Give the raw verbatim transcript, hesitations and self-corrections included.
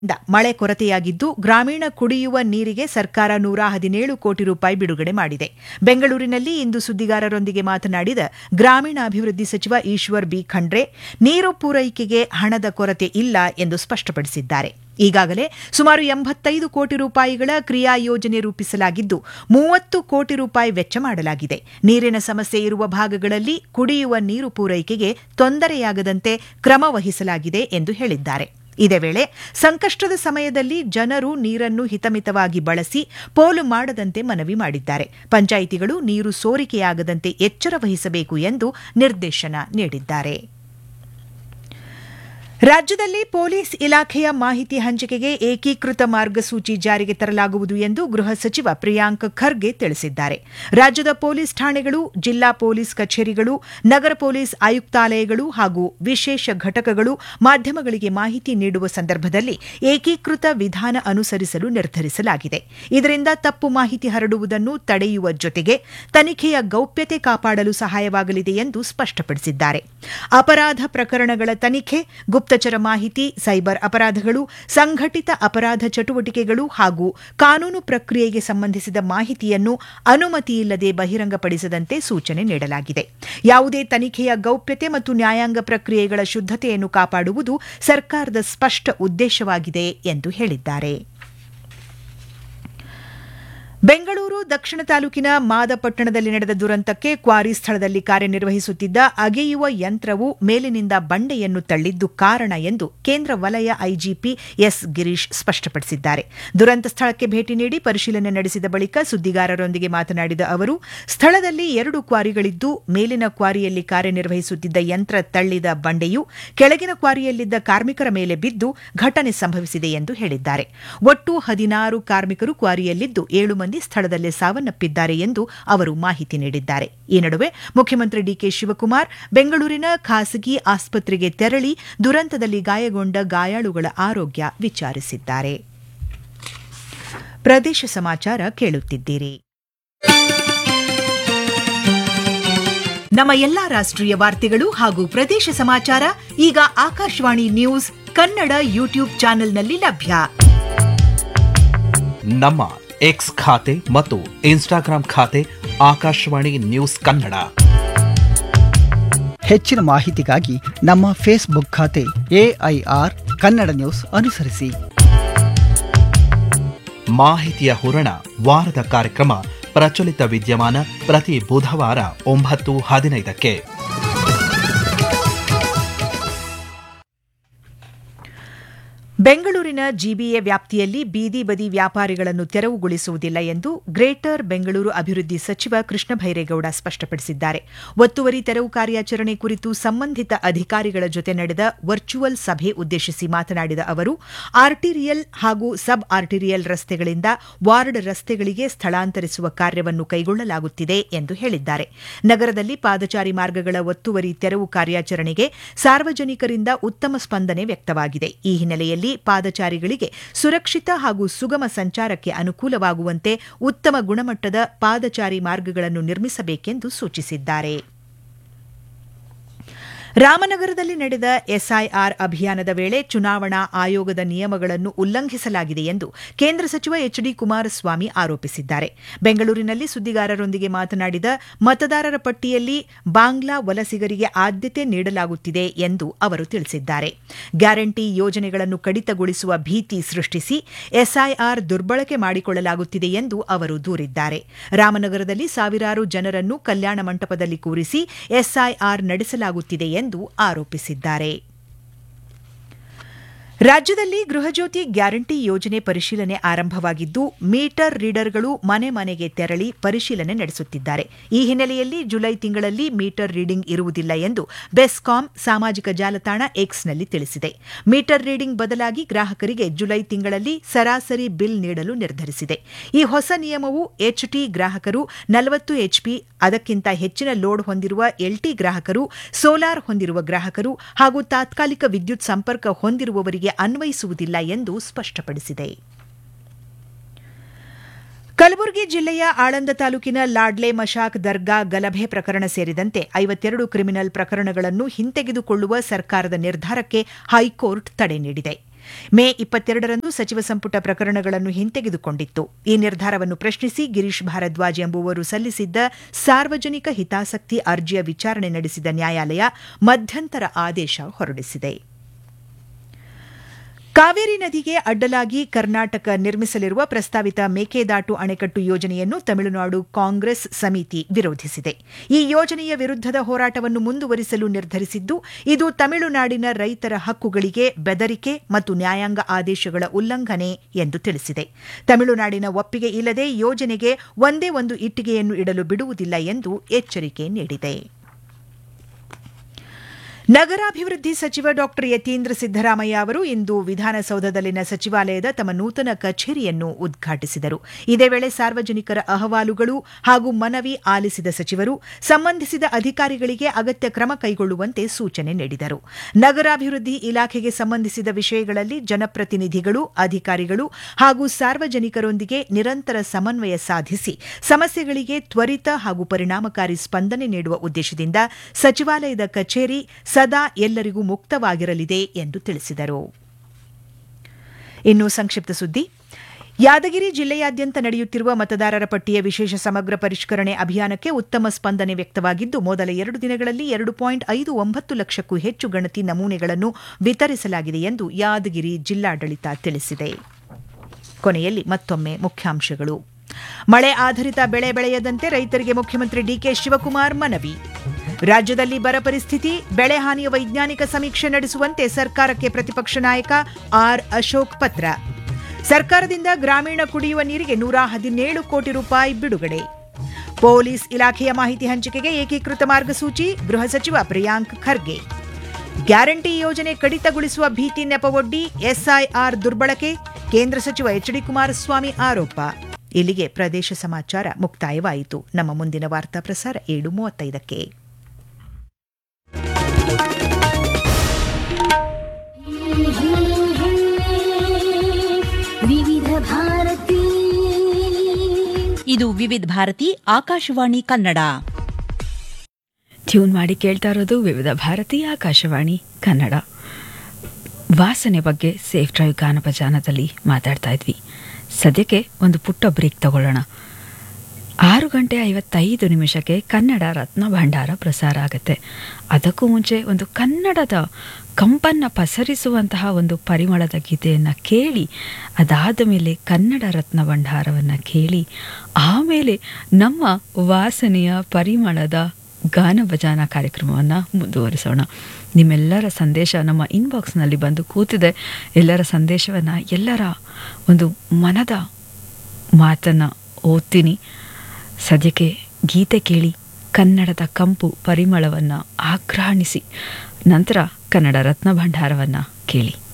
ಮಳೆ ಕೊರತೆಯಾಗಿದ್ದು ಗ್ರಾಮೀಣ ಕುಡಿಯುವ ನೀರಿಗೆ ಸರ್ಕಾರ ನೂರ ಹದಿನೇಳು ಕೋಟಿ ರೂಪಾಯಿ ಬಿಡುಗಡೆ ಮಾಡಿದೆ. ಬೆಂಗಳೂರಿನಲ್ಲಿ ಇಂದು ಸುದ್ದಿಗಾರರೊಂದಿಗೆ ಮಾತನಾಡಿದ ಗ್ರಾಮೀಣಾಭಿವೃದ್ಧಿ ಸಚಿವ ಈಶ್ವರ್ ಬಿ ಖಂಡ್ರೆ, ನೀರು ಪೂರೈಕೆಗೆ ಹಣದ ಕೊರತೆ ಇಲ್ಲ ಎಂದು ಸ್ಪಷ್ಟಪಡಿಸಿದ್ದಾರೆ. ಈಗಾಗಲೇ ಸುಮಾರು ಎಂಬತ್ತೈದು ಕೋಟಿ ರೂಪಾಯಿಗಳ ಕ್ರಿಯಾ ಯೋಜನೆ ರೂಪಿಸಲಾಗಿದ್ದು ಮೂವತ್ತು ಕೋಟಿ ರೂಪಾಯಿ ವೆಚ್ಚ ಮಾಡಲಾಗಿದೆ. ನೀರಿನ ಸಮಸ್ಯೆ ಇರುವ ಭಾಗಗಳಲ್ಲಿ ಕುಡಿಯುವ ನೀರು ಪೂರೈಕೆಗೆ ತೊಂದರೆಯಾಗದಂತೆ ಕ್ರಮ ವಹಿಸಲಾಗಿದೆ ಎಂದು ಹೇಳಿದ್ದಾರೆ. ಇದೇ ವೇಳೆ ಸಂಕಷ್ಟದ ಸಮಯದಲ್ಲಿ ಜನರು ನೀರನ್ನು ಹಿತಮಿತವಾಗಿ ಬಳಸಿ ಪೋಲು ಮಾಡದಂತೆ ಮನವಿ ಮಾಡಿದ್ದಾರೆ. ಪಂಚಾಯಿತಿಗಳು ನೀರು ಸೋರಿಕೆಯಾಗದಂತೆ ಎಚ್ಚರ ವಹಿಸಬೇಕು ಎಂದು ನಿರ್ದೇಶನ ನೀಡಿದ್ದಾರೆ. ರಾಜ್ಯದಲ್ಲಿ ಪೊಲೀಸ್ ಇಲಾಖೆಯ ಮಾಹಿತಿ ಹಂಚಿಕೆಗೆ ಏಕೀಕೃತ ಮಾರ್ಗಸೂಚಿ ಜಾರಿಗೆ ತರಲಾಗುವುದು ಎಂದು ಗೃಹ ಸಚಿವ ಪ್ರಿಯಾಂಕ್ ಖರ್ಗೆ ತಿಳಿಸಿದ್ದಾರೆ. ರಾಜ್ಯದ ಪೊಲೀಸ್ ಠಾಣೆಗಳು, ಜಿಲ್ಲಾ ಪೊಲೀಸ್ ಕಚೇರಿಗಳು, ನಗರ ಪೊಲೀಸ್ ಆಯುಕ್ತಾಲಯಗಳು ಹಾಗೂ ವಿಶೇಷ ಘಟಕಗಳು ಮಾಧ್ಯಮಗಳಿಗೆ ಮಾಹಿತಿ ನೀಡುವ ಸಂದರ್ಭದಲ್ಲಿ ಏಕೀಕೃತ ವಿಧಾನ ಅನುಸರಿಸಲು ನಿರ್ಧರಿಸಲಾಗಿದೆ. ಇದರಿಂದ ತಪ್ಪು ಮಾಹಿತಿ ಹರಡುವುದನ್ನು ತಡೆಯುವ ಜೊತೆಗೆ ತನಿಖೆಯ ಗೌಪ್ಯತೆ ಕಾಪಾಡಲು ಸಹಾಯವಾಗಲಿದೆ ಎಂದು ಸ್ಪಷ್ಟಪಡಿಸಿದ್ದಾರೆ. ಅಪರಾಧ ಪ್ರಕರಣಗಳ ತನಿಖೆ, ಗುಪ್ತಚರ ಮಾಹಿತಿ, ಸೈಬರ್ ಅಪರಾಧಗಳು, ಸಂಘಟಿತ ಅಪರಾಧ ಚಟುವಟಿಕೆಗಳು ಹಾಗೂ ಕಾನೂನು ಪ್ರಕ್ರಿಯೆಗೆ ಸಂಬಂಧಿಸಿದ ಮಾಹಿತಿಯನ್ನು ಅನುಮತಿಯಿಲ್ಲದೆ ಬಹಿರಂಗಪಡಿಸದಂತೆ ಸೂಚನೆ ನೀಡಲಾಗಿದೆ. ಯಾವುದೇ ತನಿಖೆಯ ಗೌಪ್ಯತೆ ಮತ್ತು ನ್ಯಾಯಾಂಗ ಪ್ರಕ್ರಿಯೆಗಳ ಶುದ್ಧತೆಯನ್ನು ಕಾಪಾಡುವುದು ಸರ್ಕಾರದ ಸ್ಪಷ್ಟ ಉದ್ದೇಶವಾಗಿದೆ ಎಂದು ಹೇಳಿದ್ದಾರೆ. ಬೆಂಗಳೂರು ದಕ್ಷಿಣ ತಾಲೂಕಿನ ಮಾದಪಟ್ಟಣದಲ್ಲಿ ನಡೆದ ದುರಂತಕ್ಕೆ ಕ್ವಾರಿ ಸ್ಥಳದಲ್ಲಿ ಕಾರ್ಯನಿರ್ವಹಿಸುತ್ತಿದ್ದ ಅಗೆಯುವ ಯಂತ್ರವು ಮೇಲಿನಿಂದ ಬಂಡೆಯನ್ನು ತಳ್ಳಿದ್ದು ಕಾರಣ ಎಂದು ಕೇಂದ್ರ ವಲಯ ಐಜಿಪಿ ಎಸ್ ಗಿರೀಶ್ ಸ್ಪಷ್ಟಪಡಿಸಿದ್ದಾರೆ. ದುರಂತ ಸ್ಥಳಕ್ಕೆ ಭೇಟಿ ನೀಡಿ ಪರಿಶೀಲನೆ ನಡೆಸಿದ ಬಳಿಕ ಸುದ್ದಿಗಾರರೊಂದಿಗೆ ಮಾತನಾಡಿದ ಅವರು, ಸ್ಥಳದಲ್ಲಿ ಎರಡು ಕ್ವಾರಿಗಳಿದ್ದು ಮೇಲಿನ ಕ್ವಾರಿಯಲ್ಲಿ ಕಾರ್ಯನಿರ್ವಹಿಸುತ್ತಿದ್ದ ಯಂತ್ರ ತಳ್ಳಿದ ಬಂಡೆಯು ಕೆಳಗಿನ ಕ್ವಾರಿಯಲ್ಲಿದ್ದ ಕಾರ್ಮಿಕರ ಮೇಲೆ ಬಿದ್ದು ಘಟನೆ ಸಂಭವಿಸಿದೆ ಎಂದು ಹೇಳಿದ್ದಾರೆ. ಒಟ್ಟು ಹದಿನಾರು ಕಾರ್ಮಿಕರು ಕ್ವಾರಿಯಲ್ಲಿದ್ದು ಏಳು ಮಂದಿ ಸ್ಥಳದಲ್ಲೇ ಸಾವನ್ನಪ್ಪಿದ್ದಾರೆ ಎಂದು ಅವರು ಮಾಹಿತಿ ನೀಡಿದ್ದಾರೆ. ಈ ನಡುವೆ ಮುಖ್ಯಮಂತ್ರಿ ಡಿಕೆ ಶಿವಕುಮಾರ್ ಬೆಂಗಳೂರಿನ ಖಾಸಗಿ ಆಸ್ಪತ್ರೆಗೆ ತೆರಳಿ ದುರಂತದಲ್ಲಿ ಗಾಯಗೊಂಡ ಗಾಯಾಳುಗಳ ಆರೋಗ್ಯ ವಿಚಾರಿಸಿದ್ದಾರೆ. ಪ್ರದೇಶ ಸಮಾಚಾರ ಕೇಳುತ್ತಿದ್ದೀರಿ. ನಮ್ಮ ಎಲ್ಲಾ ರಾಷ್ಟ್ರೀಯ ವಾರ್ತೆಗಳು ಹಾಗೂ ಪ್ರದೇಶ ಸಮಾಚಾರ ಈಗ ಆಕಾಶವಾಣಿ ನ್ಯೂಸ್ ಕನ್ನಡ ಯೂಟ್ಯೂಬ್ ಚಾನೆಲ್ನಲ್ಲಿ ಲಭ್ಯ. ನಮ್ಮ ಎಕ್ಸ್ ಖಾತೆ ಮತ್ತು ಇನ್ಸ್ಟಾಗ್ರಾಂ ಖಾತೆ ಆಕಾಶವಾಣಿ ನ್ಯೂಸ್ ಕನ್ನಡ. ಹೆಚ್ಚಿನ ಮಾಹಿತಿಗಾಗಿ ನಮ್ಮ ಫೇಸ್ಬುಕ್ ಖಾತೆ ಎಐಆರ್ ಕನ್ನಡ ನ್ಯೂಸ್ ಅನುಸರಿಸಿ. ಮಾಹಿತಿಯ ಹೂರಣ ವಾರದ ಕಾರ್ಯಕ್ರಮ ಪ್ರಚಲಿತ ವಿದ್ಯಮಾನ ಪ್ರತಿ ಬುಧವಾರ ಒಂಬತ್ತು ಹದಿನೈದಕ್ಕೆ. ಬೆಂಗಳೂರಿನ ಜಿಬಿಎ ವ್ಯಾಪ್ತಿಯಲ್ಲಿ ಬೀದಿ ಬದಿ ವ್ಯಾಪಾರಿಗಳನ್ನು ತೆರವುಗೊಳಿಸುವುದಿಲ್ಲ ಎಂದು ಗ್ರೇಟರ್ ಬೆಂಗಳೂರು ಅಭಿವೃದ್ಧಿ ಸಚಿವ ಕೃಷ್ಣ ಬೈರೇಗೌಡ ಸ್ಪಷ್ಟಪಡಿಸಿದ್ದಾರೆ. ಒತ್ತುವರಿ ತೆರವು ಕಾರ್ಯಾಚರಣೆ ಕುರಿತು ಸಂಬಂಧಿತ ಅಧಿಕಾರಿಗಳ ಜೊತೆ ನಡೆದ ವರ್ಚುವಲ್ ಸಭೆ ಉದ್ದೇಶಿಸಿ ಮಾತನಾಡಿದ ಅವರು, ಆರ್ಟಿರಿಯಲ್ ಹಾಗೂ ಸಬ್ ಆರ್ಟಿರಿಯಲ್ ರಸ್ತೆಗಳಿಂದ ವಾರ್ಡ್ ರಸ್ತೆಗಳಿಗೆ ಸ್ಥಳಾಂತರಿಸುವ ಕಾರ್ಯವನ್ನು ಕೈಗೊಳ್ಳಲಾಗುತ್ತಿದೆ ಎಂದು ಹೇಳಿದ್ದಾರೆ. ನಗರದಲ್ಲಿ ಪಾದಚಾರಿ ಮಾರ್ಗಗಳ ಒತ್ತುವರಿ ತೆರವು ಕಾರ್ಯಾಚರಣೆಗೆ ಸಾರ್ವಜನಿಕರಿಂದ ಉತ್ತಮ ಸ್ಪಂದನೆ ವ್ಯಕ್ತವಾಗಿದೆ. ಈ ಹಿನ್ನೆಲೆಯಲ್ಲಿ ಪಾದಚಾರಿಗಳಿಗೆ ಸುರಕ್ಷಿತ ಹಾಗೂ ಸುಗಮ ಸಂಚಾರಕ್ಕೆ ಅನುಕೂಲವಾಗುವಂತೆ ಉತ್ತಮ ಗುಣಮಟ್ಟದ ಪಾದಚಾರಿ ಮಾರ್ಗಗಳನ್ನು ನಿರ್ಮಿಸಬೇಕೆಂದು ಸೂಚಿಸಿದ್ದಾರೆ. ರಾಮನಗರದಲ್ಲಿ ನಡೆದ ಎಸ್ಐಆರ್ ಅಭಿಯಾನದ ವೇಳೆ ಚುನಾವಣಾ ಆಯೋಗದ ನಿಯಮಗಳನ್ನು ಉಲ್ಲಂಘಿಸಲಾಗಿದೆ ಎಂದು ಕೇಂದ್ರ ಸಚಿವ ಎಚ್ ಡಿ ಕುಮಾರಸ್ವಾಮಿ ಆರೋಪಿಸಿದ್ದಾರೆ. ಬೆಂಗಳೂರಿನಲ್ಲಿ ಸುದ್ದಿಗಾರರೊಂದಿಗೆ ಮಾತನಾಡಿದ ಮತದಾರರ ಪಟ್ಟಿಯಲ್ಲಿ ಬಾಂಗ್ಲಾ ವಲಸಿಗರಿಗೆ ಆದ್ಯತೆ ನೀಡಲಾಗುತ್ತಿದೆ ಎಂದು ಅವರು ತಿಳಿಸಿದ್ದಾರೆ. ಗ್ಯಾರಂಟಿ ಯೋಜನೆಗಳನ್ನು ಕಡಿತಗೊಳಿಸುವ ಭೀತಿ ಸೃಷ್ಟಿಸಿ ಎಸ್ಐಆರ್ ದುರ್ಬಳಕೆ ಮಾಡಿಕೊಳ್ಳಲಾಗುತ್ತಿದೆ ಎಂದು ಅವರು ದೂರಿದ್ದಾರೆ. ರಾಮನಗರದಲ್ಲಿ ಸಾವಿರಾರು ಜನರನ್ನು ಕಲ್ಯಾಣ ಮಂಟಪದಲ್ಲಿ ಕೂರಿಸಿ ಎಸ್ಐಆರ್ ನಡೆಸಲಾಗುತ್ತಿದೆ ಎಂದು ಆರೋಪಿಸಿದ್ದಾರೆ. ರಾಜ್ಯದಲ್ಲಿ ಗೃಹಜ್ಯೋತಿ ಗ್ಯಾರಂಟಿ ಯೋಜನೆ ಪರಿಶೀಲನೆ ಆರಂಭವಾಗಿದ್ದು ಮೀಟರ್ ರೀಡರ್ಗಳು ಮನೆ ಮನೆಗೆ ತೆರಳಿ ಪರಿಶೀಲನೆ ನಡೆಸುತ್ತಿದ್ದಾರೆ. ಈ ಹಿನ್ನೆಲೆಯಲ್ಲಿ ಜುಲೈ ತಿಂಗಳಲ್ಲಿ ಮೀಟರ್ ರೀಡಿಂಗ್ ಇರುವುದಿಲ್ಲ ಎಂದು ಬೆಸ್ಕಾಂ ಸಾಮಾಜಿಕ ಜಾಲತಾಣ ಎಕ್ಸ್ನಲ್ಲಿ ತಿಳಿಸಿದೆ. ಮೀಟರ್ ರೀಡಿಂಗ್ ಬದಲಾಗಿ ಗ್ರಾಹಕರಿಗೆ ಜುಲೈ ತಿಂಗಳಲ್ಲಿ ಸರಾಸರಿ ಬಿಲ್ ನೀಡಲು ನಿರ್ಧರಿಸಿದೆ. ಈ ಹೊಸ ನಿಯಮವು ಎಚ್ಟಿ ಗ್ರಾಹಕರು, ನಲವತ್ತು ಎಚ್ಪಿ ಅದಕ್ಕಿಂತ ಹೆಚ್ಚಿನ ಲೋಡ್ ಹೊಂದಿರುವ ಎಲ್ಟಿ ಗ್ರಾಹಕರು, ಸೋಲಾರ್ ಹೊಂದಿರುವ ಗ್ರಾಹಕರು ಹಾಗೂ ತಾತ್ಕಾಲಿಕ ವಿದ್ಯುತ್ ಸಂಪರ್ಕ ಹೊಂದಿರುವವರಿಗೆ ಅನ್ವಯಿಸುವುದಿಲ್ಲ ಎಂದು ಸ್ಪಷ್ಟಪಡಿಸಿದೆ. ಕಲಬುರಗಿ ಜಿಲ್ಲೆಯ ಆಳಂದ ತಾಲೂಕಿನ ಲಾಡ್ಲೆ ಮಶಾಕ್ ದರ್ಗಾ ಗಲಭೆ ಪ್ರಕರಣ ಸೇರಿದಂತೆ ಐವತ್ತೆರಡು ಕ್ರಿಮಿನಲ್ ಪ್ರಕರಣಗಳನ್ನು ಹಿಂತೆಗೆದುಕೊಳ್ಳುವ ಸರ್ಕಾರದ ನಿರ್ಧಾರಕ್ಕೆ ಹೈಕೋರ್ಟ್ ತಡೆ ನೀಡಿದೆ. ಮೇ ಇಪ್ಪತ್ತೆರಡರಂದು ಸಚಿವ ಸಂಪುಟ ಪ್ರಕರಣಗಳನ್ನು ಹಿಂತೆಗೆದುಕೊಂಡಿತ್ತು. ಈ ನಿರ್ಧಾರವನ್ನು ಪ್ರಶ್ನಿಸಿ ಗಿರೀಶ್ ಭಾರದ್ವಾಜ್ ಎಂಬುವರು ಸಲ್ಲಿಸಿದ್ದ ಸಾರ್ವಜನಿಕ ಹಿತಾಸಕ್ತಿ ಅರ್ಜಿಯ ವಿಚಾರಣೆ ನಡೆಸಿದ ನ್ಯಾಯಾಲಯ ಮಧ್ಯಂತರ ಆದೇಶ ಹೊರಡಿಸಿದೆ. ಕಾವೇರಿ ನದಿಗೆ ಅಡ್ಡಲಾಗಿ ಕರ್ನಾಟಕ ನಿರ್ಮಿಸಲಿರುವ ಪ್ರಸ್ತಾವಿತ ಮೇಕೆದಾಟು ಅಣೆಕಟ್ಟು ಯೋಜನೆಯನ್ನು ತಮಿಳುನಾಡು ಕಾಂಗ್ರೆಸ್ ಸಮಿತಿ ವಿರೋಧಿಸಿದೆ. ಈ ಯೋಜನೆಯ ವಿರುದ್ಧದ ಹೋರಾಟವನ್ನು ಮುಂದುವರಿಸಲು ನಿರ್ಧರಿಸಿದ್ದು, ಇದು ತಮಿಳುನಾಡಿನ ರೈತರ ಹಕ್ಕುಗಳಿಗೆ ಬೆದರಿಕೆ ಮತ್ತು ನ್ಯಾಯಾಂಗ ಆದೇಶಗಳ ಉಲ್ಲಂಘನೆ ಎಂದು ತಿಳಿಸಿದೆ. ತಮಿಳುನಾಡಿನ ಒಪ್ಪಿಗೆ ಇಲ್ಲದೆ ಯೋಜನೆಗೆ ಒಂದೇ ಒಂದು ಇಟ್ಟಿಗೆಯನ್ನು ಇಡಲು ಬಿಡುವುದಿಲ್ಲ ಎಂದು ಎಚ್ಚರಿಕೆ ನೀಡಿದೆ. ನಗರಾಭಿವೃದ್ಧಿ ಸಚಿವ ಡಾ ಯತೀಂದ್ರ ಸಿದ್ದರಾಮಯ್ಯ ಅವರು ಇಂದು ವಿಧಾನಸೌಧದಲ್ಲಿನ ಸಚಿವಾಲಯದ ತಮ್ಮ ನೂತನ ಕಚೇರಿಯನ್ನು ಉದ್ಘಾಟಿಸಿದರು. ಇದೇ ವೇಳೆ ಸಾರ್ವಜನಿಕರ ಅಹವಾಲುಗಳು ಹಾಗೂ ಮನವಿ ಆಲಿಸಿದ ಸಚಿವರು ಸಂಬಂಧಿಸಿದ ಅಧಿಕಾರಿಗಳಿಗೆ ಅಗತ್ಯ ಕ್ರಮ ಕೈಗೊಳ್ಳುವಂತೆ ಸೂಚನೆ ನೀಡಿದರು. ನಗರಾಭಿವೃದ್ಧಿ ಇಲಾಖೆಗೆ ಸಂಬಂಧಿಸಿದ ವಿಷಯಗಳಲ್ಲಿ ಜನಪ್ರತಿನಿಧಿಗಳು, ಅಧಿಕಾರಿಗಳು ಹಾಗೂ ಸಾರ್ವಜನಿಕರೊಂದಿಗೆ ನಿರಂತರ ಸಮನ್ವಯ ಸಾಧಿಸಿ ಸಮಸ್ಯೆಗಳಿಗೆ ತ್ವರಿತ ಹಾಗೂ ಪರಿಣಾಮಕಾರಿ ಸ್ಪಂದನೆ ನೀಡುವ ಉದ್ದೇಶದಿಂದ ಸಚಿವಾಲಯದ ಕಚೇರಿ ಸದಾ ಎಲ್ಲರಿಗೂ ಮುಕ್ತವಾಗಿರಲಿದೆ ಎಂದು ತಿಳಿಸಿದರು. ಇನ್ನು ಸಂಕ್ಷಿಪ್ತ ಸುದ್ದಿ. ಯಾದಗಿರಿ ಜಿಲ್ಲೆಯಾದ್ಯಂತ ನಡೆಯುತ್ತಿರುವ ಮತದಾರರ ಪಟ್ಟಿಯ ವಿಶೇಷ ಸಮಗ್ರ ಪರಿಷ್ಕರಣೆ ಅಭಿಯಾನಕ್ಕೆ ಉತ್ತಮ ಸ್ಪಂದನೆ ವ್ಯಕ್ತವಾಗಿದ್ದು, ಮೊದಲ ಎರಡು ದಿನಗಳಲ್ಲಿ ಎರಡು ಪಾಯಿಂಟ್ ಐದು ಒಂಬತ್ತು ಲಕ್ಷಕ್ಕೂ ಹೆಚ್ಚು ಗಣತಿ ನಮೂನೆಗಳನ್ನು ವಿತರಿಸಲಾಗಿದೆ ಎಂದು ಯಾದಗಿರಿ ಜಿಲ್ಲಾಡಳಿತ ತಿಳಿಸಿದೆ. ಕೊನೆಯಲ್ಲಿ ಮತ್ತೊಮ್ಮೆ ಮುಖ್ಯಾಂಶಗಳು. ಮಳೆ ಆಧಾರಿತ ಬೆಳೆ ಬೆಳೆಯದಂತೆ ರೈತರಿಗೆ ಮುಖ್ಯಮಂತ್ರಿ ಡಿಕೆ ಶಿವಕುಮಾರ್ ಮನವಿ. ರಾಜ್ಯದಲ್ಲಿ ಬರ ಪರಿಸ್ಥಿತಿ, ಬೆಳೆ ಹಾನಿಯ ವೈಜ್ಞಾನಿಕ ಸಮೀಕ್ಷೆ ನಡೆಸುವಂತೆ ಸರ್ಕಾರಕ್ಕೆ ಪ್ರತಿಪಕ್ಷ ನಾಯಕ ಆರ್ ಅಶೋಕ್ ಪತ್ರ. ಸರ್ಕಾರದಿಂದ ಗ್ರಾಮೀಣ ಕುಡಿಯುವ ನೀರಿಗೆ ನೂರ ಹದಿನೇಳು ಕೋಟಿ ರೂಪಾಯಿ ಬಿಡುಗಡೆ. ಪೊಲೀಸ್ ಇಲಾಖೆಯ ಮಾಹಿತಿ ಹಂಚಿಕೆಗೆ ಏಕೀಕೃತ ಮಾರ್ಗಸೂಚಿ, ಗೃಹ ಸಚಿವ ಪ್ರಿಯಾಂಕ್ ಖರ್ಗೆ. ಗ್ಯಾರಂಟಿ ಯೋಜನೆ ಕಡಿತಗೊಳಿಸುವ ಭೀತಿ ನೆಪವೊಡ್ಡಿ ಎಸ್ಐಆರ್ ದುರ್ಬಳಕೆ, ಕೇಂದ್ರ ಸಚಿವ ಎಚ್ ಡಿ ಕುಮಾರಸ್ವಾಮಿ ಆರೋಪ. ಇಲ್ಲಿಗೆ ಪ್ರದೇಶ ಸಮಾಚಾರ ಮುಕ್ತಾಯವಾಯಿತು. ನಮ್ಮ ಮುಂದಿನ ವಾರ್ತಾ ಪ್ರಸಾರ ಏಳು ಮೂವತ್ತೈದಕ್ಕೆ. ವಿವಿಧ ಭಾರತಿ ಇದು ವಿವಿಧ ಭಾರತಿ ಆಕಾಶವಾಣಿ ಕನ್ನಡ. ಟ್ಯೂನ್ ಮಾಡಿ ಕೇಳ್ತಾ ಇರೋದು ವಿವಿಧ ಭಾರತಿ ಆಕಾಶವಾಣಿ ಕನ್ನಡ. ವಾಸನೆ ಬಗ್ಗೆ ಸೇಫ್ ಡ್ರೈವ್ ಗಾನಭಜಾನದಲ್ಲಿ ಮಾತಾಡ್ತಾ ಇದ್ವಿ. ಸದ್ಯಕ್ಕೆ ಒಂದು ಪುಟ್ಟ ಬ್ರೇಕ್ ತಗೊಳ್ಳೋಣ. ಆರು ಗಂಟೆ ಐವತ್ತೈದು ನಿಮಿಷಕ್ಕೆ ಕನ್ನಡ ರತ್ನ ಭಂಡಾರ ಪ್ರಸಾರ ಆಗುತ್ತೆ. ಅದಕ್ಕೂ ಮುಂಚೆ ಒಂದು ಕನ್ನಡದ ಕಂಪನ್ನು ಪಸರಿಸುವಂತಹ ಒಂದು ಪರಿಮಳದ ಗೀತೆಯನ್ನು ಕೇಳಿ, ಅದಾದ ಮೇಲೆ ಕನ್ನಡ ರತ್ನ ಭಂಡಾರವನ್ನು ಕೇಳಿ, ಆಮೇಲೆ ನಮ್ಮ ವಾಸನೆಯ ಪರಿಮಳದ ಗಾನ ಭಜಾನ ಕಾರ್ಯಕ್ರಮವನ್ನು ಮುಂದುವರಿಸೋಣ. ನಿಮ್ಮೆಲ್ಲರ ಸಂದೇಶ ನಮ್ಮ ಇನ್ಬಾಕ್ಸ್ನಲ್ಲಿ ಬಂದು ಕೂತಿದೆ. ಎಲ್ಲರ ಸಂದೇಶವನ್ನು, ಎಲ್ಲರ ಒಂದು ಮನದ ಮಾತನ್ನು ಓದ್ತೀನಿ. ಸದ್ಯಕ್ಕೆ ಗೀತೆ ಕೇಳಿ, ಕನ್ನಡದ ಕಂಪು ಪರಿಮಳವನ್ನು ಆಘ್ರಾಣಿಸಿ, ನಂತರ ಕನ್ನಡ ರತ್ನ ಭಂಡಾರವನ್ನು ಕೇಳಿ.